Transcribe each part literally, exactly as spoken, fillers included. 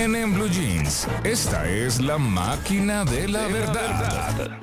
N en Blue Jeans, esta es la máquina de la verdad.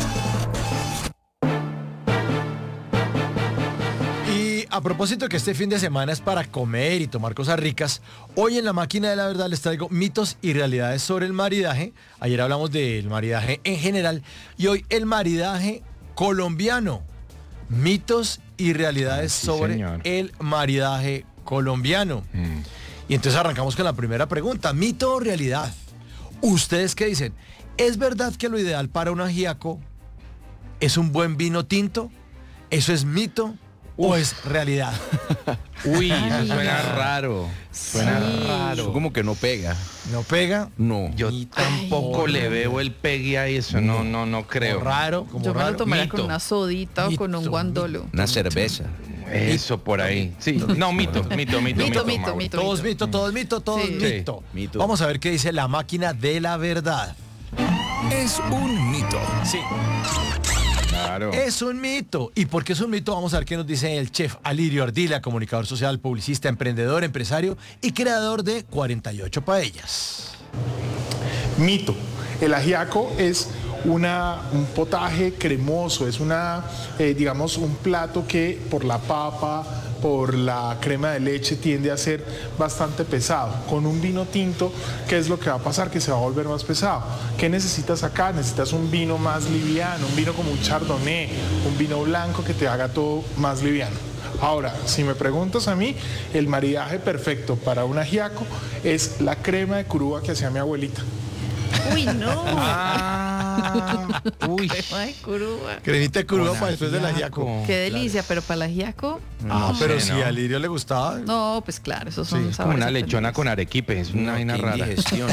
Y a propósito que este fin de semana es para comer y tomar cosas ricas, hoy en la máquina de la verdad les traigo mitos y realidades sobre el maridaje. Ayer hablamos del maridaje en general y hoy el maridaje colombiano. Mitos y realidades sí, sobre señor. El maridaje colombiano. Mm. Y entonces arrancamos con la primera pregunta. ¿Mito o realidad? ¿Ustedes qué dicen? ¿Es verdad que lo ideal para un ajiaco es un buen vino tinto? ¿Eso es mito o es realidad? Uy, eso suena raro. Suena sí. raro. Eso como que no pega. ¿No pega? No. Yo tampoco Ay, le veo el pegue a eso. No, no, no creo. Como raro. Como Yo raro. me lo tomaría mito. con una sodita mito, o con un guandolo. Una cerveza. Eso por ahí. Sí. No, mito, mito, mito, mito. Mito, mito, mito. Todos mito, todos mito, todos Sí. mito. Sí, mito. Vamos a ver qué dice la máquina de la verdad. Es un mito. Sí. Claro. Es un mito. ¿Y por qué es un mito? Vamos a ver qué nos dice el chef Alirio Ardila, comunicador social, publicista, emprendedor, empresario y creador de cuarenta y ocho paellas. Mito. El ajiaco es una, un potaje cremoso, es una, eh, digamos, un plato que por la papa, por la crema de leche tiende a ser bastante pesado. Con un vino tinto, ¿qué es lo que va a pasar? Que se va a volver más pesado. ¿Qué necesitas acá? Necesitas un vino más liviano, un vino como un chardonnay, un vino blanco que te haga todo más liviano. Ahora, si me preguntas a mí, el maridaje perfecto para un ajiaco es la crema de curúa que hacía mi abuelita. Uy, no. Ah, uy. Crema de curúa. Cremita de curúa para después del ajiaco. Qué delicia, pero para el ajiaco. Ah, No pero sé, si ¿no? a Alirio le gustaba. No, pues claro, esos son Sí, Como sabores una lechona aprendidos. con arequipe. Es una vaina rara. Indigestión.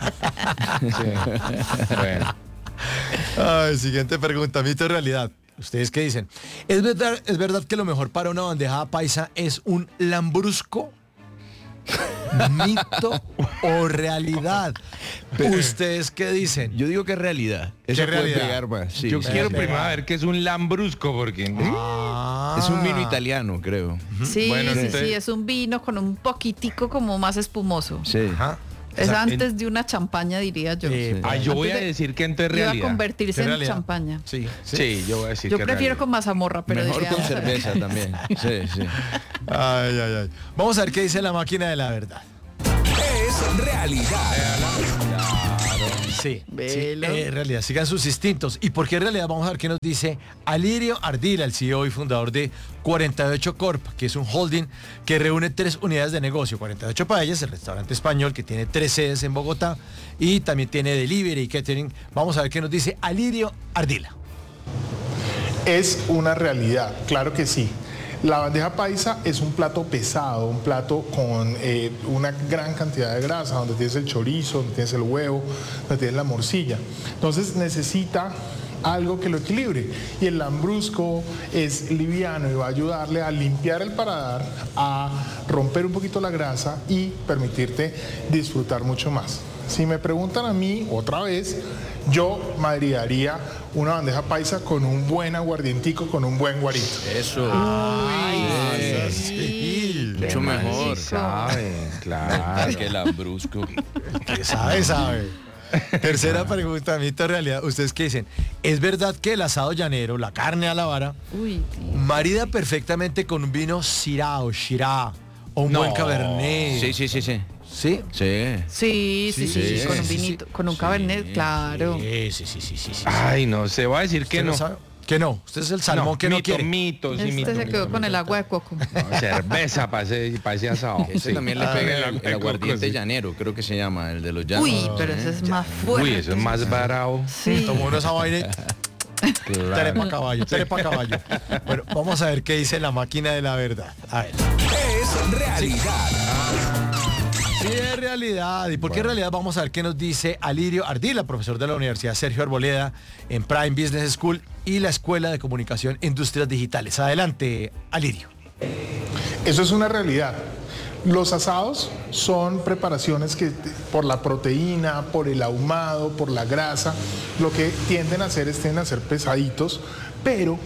Sí. Bueno. Ay, siguiente pregunta, mito o realidad. ¿Ustedes qué dicen? ¿Es verdad, ¿Es verdad que lo mejor para una bandeja paisa es un lambrusco? ¿Mito o realidad? ¿Ustedes qué dicen? Yo digo que es realidad. Eso puede realidad? pegar más. Sí, Yo sí, quiero sí. primero ver qué es un lambrusco, porque... Ah. Es un vino italiano, creo. Sí, Bueno, sí, entonces- sí, es un vino con un poquitico como más espumoso. Sí. Ajá. Es O sea, antes de una champaña, diría yo. Eh, Ah, yo voy a Antes de- decir que entonces Iba a realidad. convertirse ¿Qué en realidad? champaña. Sí, sí. Sí, yo voy a decir Yo que prefiero realidad. con mazamorra, pero Mejor diría- con cerveza también. Sí, sí. Ay, ay, ay. Vamos a ver qué dice la máquina de la verdad. Es realidad. Sí, sí, Velo. eh, realidad, sigan sus instintos. ¿Y por qué realidad? Vamos a ver qué nos dice Alirio Ardila, el C E O y fundador de cuarenta y ocho Corp, que es un holding que reúne tres unidades de negocio. cuarenta y ocho Paellas, el restaurante español que tiene tres sedes en Bogotá y también tiene delivery y catering. Vamos a ver qué nos dice Alirio Ardila. Es una realidad, claro que sí. La bandeja paisa es un plato pesado, un plato con eh, una gran cantidad de grasa, donde tienes el chorizo, donde tienes el huevo, donde tienes la morcilla. Entonces necesita algo que lo equilibre. Y el lambrusco es liviano y va a ayudarle a limpiar el paladar, a romper un poquito la grasa y permitirte disfrutar mucho más. Si me preguntan a mí, otra vez, yo maridaría una bandeja paisa con un buen aguardientico, con un buen guarito. Eso. Ay, Sí. sí. Mucho mejor. Sabe, claro. Que el lambrusco. ¿Qué sabe, sabe? Tercera pregunta, mito o realidad. ¿Ustedes qué dicen? ¿Es verdad que el asado llanero, la carne a la vara, Uy, tío. marida perfectamente con un vino Syrah o Shiraz o un No. buen Cabernet? Sí, sí, sí, sí. ¿Sí? Sí. Sí, sí, sí, Sí, con un sí, vinito, sí. con un cabernet, claro. Sí, sí, sí, sí, sí, sí. Ay, no, se va a decir que ¿Usted no. sabe? Que no. Usted es el salmón No, que no mito, quiere. mito, sí, Este mito, se mito, quedó mito. con el agua de coco. No, cerveza para ese, para ese asado. Ese Sí. también le Ah, pega el el, agua el de coco, aguardiente sí. llanero, creo que se llama, el de los llanos. Uy, pero ese es más fuerte. Uy, eso es más barato. Sí. Tomó uno esa vaina y Claro. trepa caballo, trepa caballo. Bueno, vamos a ver qué dice la máquina de la verdad. A ver. Es realidad. Sí, es realidad. ¿Y por qué realidad? Vamos a ver qué nos dice Alirio Ardila, profesor de la Universidad Sergio Arboleda en Prime Business School y la Escuela de Comunicación e Industrias Digitales. Adelante, Alirio. Eso es una realidad. Los asados son preparaciones que por la proteína, por el ahumado, por la grasa, lo que tienden a hacer es tienden a ser pesaditos, pero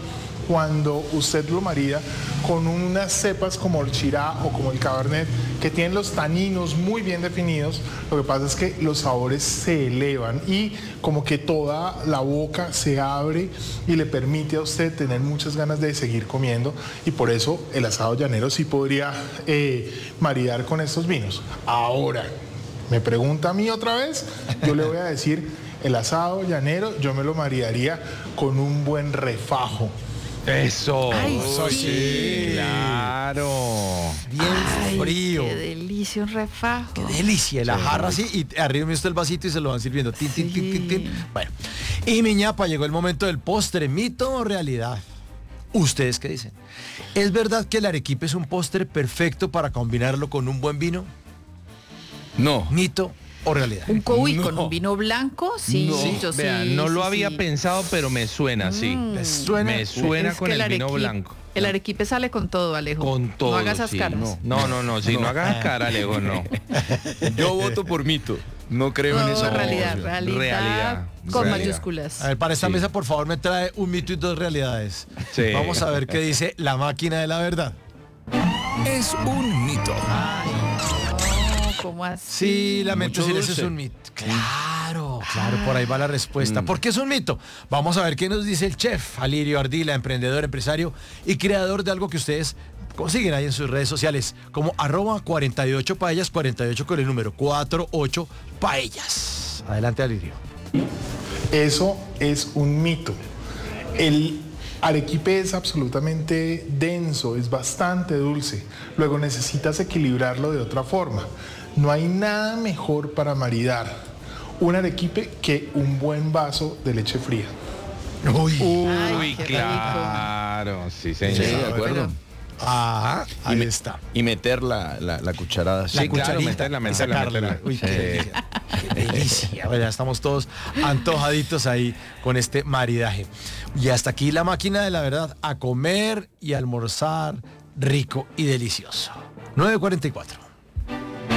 cuando usted lo marida con unas cepas como el Shiraz o como el Cabernet, que tienen los taninos muy bien definidos. Lo que pasa es que los sabores se elevan y como que toda la boca se abre y le permite a usted tener muchas ganas de seguir comiendo, y por eso el asado llanero sí podría eh, maridar con estos vinos. Ahora, me pregunta a mí otra vez, yo le voy a decir, el asado llanero yo me lo maridaría con un buen refajo. Eso. Ay, Eso sí. Claro. Bien Ay, frío. qué delicia, un refajo. Qué delicia, la jarra así y arriba está el vasito y se lo van sirviendo. Tin, tin, tin, tin, tin. Sí. Bueno, y mi ñapa, llegó el momento del postre, ¿mito o realidad? ¿Ustedes qué dicen? ¿Es verdad que el arequipe es un postre perfecto para combinarlo con un buen vino? No. ¿Mito o realidad? Un cowi No. con un vino blanco, sí, No, yo sí. vea, no lo sí, había sí. pensado, pero me suena, sí. ¿Les suena? Me suena Es con que el, vino arequipe- blanco. El arequipe sale con todo, Alejo. Con todo. No hagas esas sí. caras. No, no, no, no, si no, hagas cara, Alejo, no. Yo voto por mito. No creo en No, eso. realidad, realidad, Realidad, con realidad. mayúsculas. A ver, para esta Sí. mesa, por favor, me trae un mito y dos realidades. Sí. Vamos a ver qué dice la máquina de la verdad. Es un mito. No, ¿cómo así? Sí, lamento Mucho decir, eso es dulce. un mito. Claro, claro, por ahí va la respuesta. ¿Por qué es un mito? Vamos a ver qué nos dice el chef Alirio Ardila, emprendedor, empresario y creador de algo que ustedes consiguen ahí en sus redes sociales, como arroba cuarenta y ocho paellas, cuarenta y ocho con el número cuarenta y ocho paellas. Adelante, Alirio. Eso es un mito. El arequipe es absolutamente denso, es bastante dulce. Luego necesitas equilibrarlo de otra forma. No hay nada mejor para maridar un arequipe que un buen vaso de leche fría. Uy. Ay, Uy, qué claro. Sí, Sí, señor. de acuerdo. Ajá, ahí Y me- está. Y meter la, la, la cucharada. Sí, La claro, cucharita meterla, y meterla, sacarla. meterla. Uy, qué Sí. delicia. Qué delicia. Bueno, ya estamos todos antojaditos ahí con este maridaje. Y hasta aquí la máquina de la verdad. A comer y almorzar rico y delicioso. nueve cuarenta y cuatro.